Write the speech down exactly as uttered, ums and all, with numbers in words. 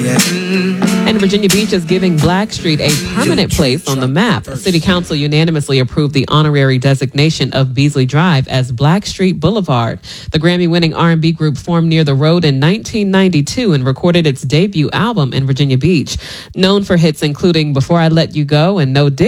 And Virginia Beach is giving Blackstreet a permanent place on the map. City Council unanimously approved the honorary designation of Beasley Drive as Blackstreet Boulevard. The Grammy-winning R and B group formed near the road in nineteen ninety-two and recorded its debut album in Virginia Beach. Known for hits including Before I Let You Go and No Dig.